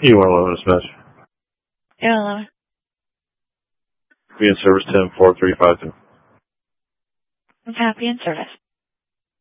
You want to limit a smash? Yeah, 11. Be in service 10-4-3-5-2. I'm happy in service.